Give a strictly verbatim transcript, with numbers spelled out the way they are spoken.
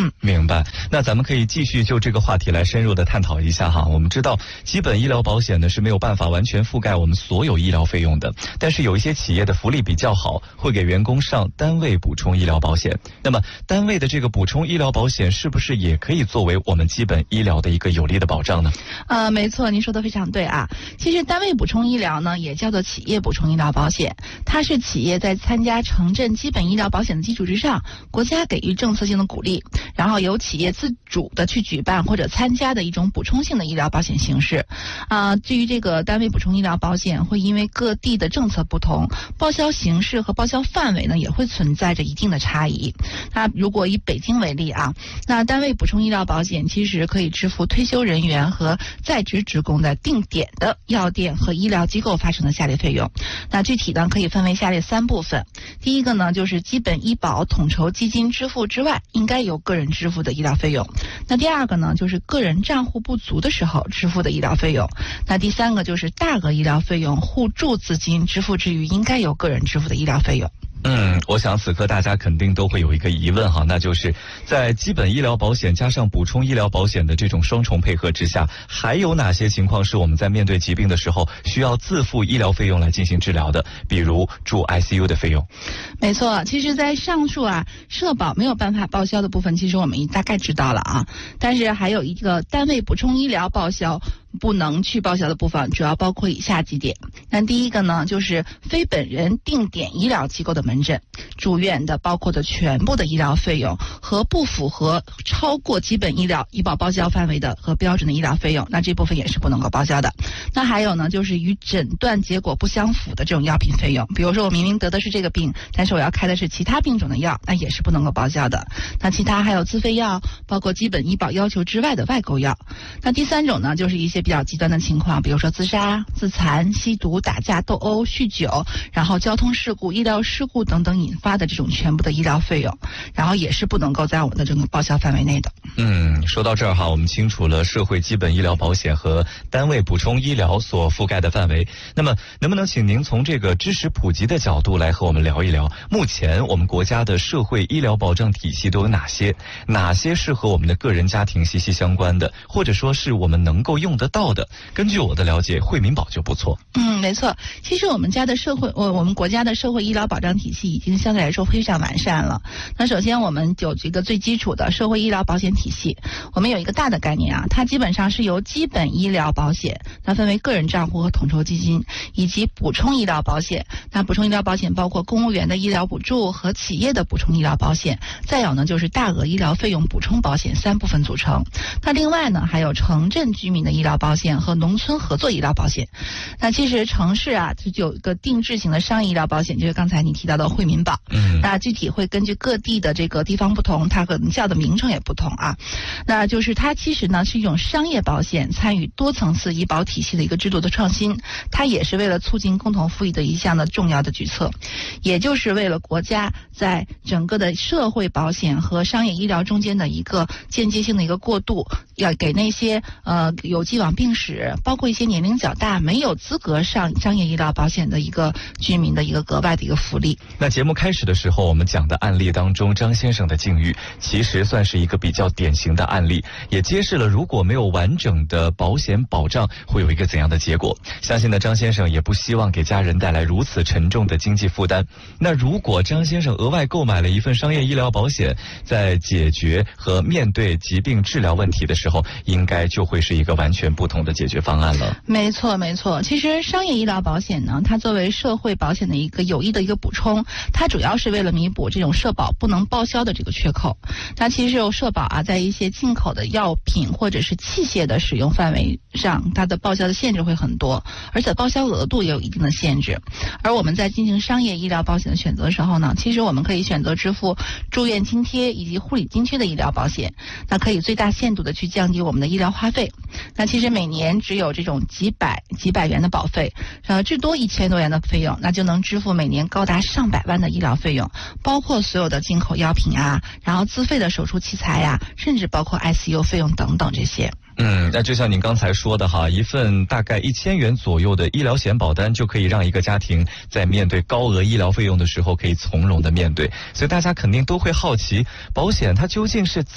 嗯，明白。那咱们可以继续就这个话题来深入的探讨一下哈。我们知道，基本医疗保险呢是没有办法完全覆盖我们所有医疗费用的，但是有一些企业的福利比较好，会给员工上单位补充医疗保险。那么，单位的这个补充医疗保险是不是也可以作为我们基本医疗的一个有力的保障呢？ 呃，没错，您说的非常对啊。其实单位补充医疗呢，也叫做企业补充医疗保险，它是企业在参加城镇基本医疗保险的基础之上，国家给予政策性的鼓励，然后由企业自主的去举办或者参加的一种补充性的医疗保险形式。啊、呃，至于这个单位补充医疗保险，会因为各地的政策不同，报销形式和报销范围呢也会存在着一定的差异。那如果以北京为例啊，那单位补充医疗保险其实可以支付退休人员和在职职工的定点的药店和医疗机构发生的下列费用。那具体呢可以分为下列三部分。第一个呢就是基本医保统筹基金支付之外应该由个人支付的医疗费用。那第二个呢就是个人账户不足的时候支付的医疗费用。那第三个就是大额医疗费用互助资金支付之余应该由个人支付的医疗费用。 嗯，我想此刻大家肯定都会有一个疑问哈，那就是在基本医疗保险加上补充医疗保险的这种双重配合之下，还有哪些情况是我们在面对疾病的时候需要自付医疗费用来进行治疗的？比如住 I C U 的费用。 没错，其实在上述啊社保没有办法报销的部分，其实我们大概知道了啊，但是还有一个单位补充医疗报销不能去报销的部分，主要包括以下几点。那第一个呢，就是非本人定点医疗机构的门诊、住院的包括的全部的医疗费用和不符合超过基本医疗医保报销范围的和标准的医疗费用，那这部分也是不能够报销的。那还有呢，就是与诊断结果不相符的这种药品费用，比如说我明明得的是这个病，但是我要开的是其他病种的药，那也是不能够报销的。那其他还有自费药，包括基本医保要求之外的外购药。那第三种呢，就是一些比较极端的情况，比如说自杀、自残、吸毒、打架、斗殴、酗酒，然后交通事故、医疗事故等等引发的这种全部的医疗费用，然后也是不能够在我们的这个报销范围内的。 嗯，说到这儿哈，我们清楚了社会基本医疗保险和单位补充医疗所覆盖的范围。那么，能不能请您从这个知识普及的角度来和我们聊一聊，目前我们国家的社会医疗保障体系都有哪些？哪些是和我们的个人家庭息息相关的，或者说是我们能够用得到的？根据我的了解，惠民保就不错。 嗯，没错。其实我们家的社会，我我们国家的社会医疗保障体系已经相对来说非常完善了。那首先我们有一个最基础的社会医疗保险体系，我们有一个大的概念啊，它基本上是由基本医疗保险，那分为个人账户和统筹基金，以及补充医疗保险。那补充医疗保险包括公务员的医疗补助和企业的补充医疗保险，再有呢就是大额医疗费用补充保险三部分组成。那另外呢还有城镇居民的医疗保险和农村合作医疗保险。那其实城市啊就有一个定制型的商业医疗保险，就是刚才你提到的惠民保。嗯，那具体会根据各地的这个地方不同，它可能叫的名称也不同啊。那就是它其实呢是一种商业保险参与多层次医保体系的一个制度的创新，它也是为了促进共同富裕的一项的重要的举措，也就是为了国家在整个的社会保险和商业医疗中间的一个间接性的一个过渡，要给那些呃有既往病史，包括一些年龄较大没有资格上商业医疗保险的一个居民的一个格外的一个福利。 那节目开始的时候我们讲的案例当中，张先生的境遇其实算是一个比较典型的案例，也揭示了如果没有完整的保险保障会有一个怎样的结果。相信呢张先生也不希望给家人带来如此沉重的经济负担。那如果张先生额外购买了一份商业医疗保险，在解决和面对疾病治疗问题的时候，应该就会是一个完全不同的解决方案了。 没错没错，其实商业医疗保险呢，它作为社会保险的一个有益的一个补充，它主要是为了弥补这种社保不能报销的这个缺口。那其实有社保啊，在一些进口的药品或者是器械的使用范围上，它的报销的限制会很多，而且报销额度也有一定的限制。而我们在进行商业医疗保险的选择的时候呢，其实我们可以选择支付住院津贴以及护理津贴的医疗保险，那可以最大限度的去降低我们的医疗花费。那其实每年只有这种几百几百元的保费，呃，至多一千多元的费用，那就能支付每年高达上百万的医疗费用，包括所有的进口药品啊，然后自费的手术器材呀、啊，甚至包括 I C U 费用等等这些。 嗯，那就像您刚才说的哈，一份大概一千元左右的医疗险保单，就可以让一个家庭在面对高额医疗费用的时候，可以从容的面对。所以大家肯定都会好奇，保险它究竟是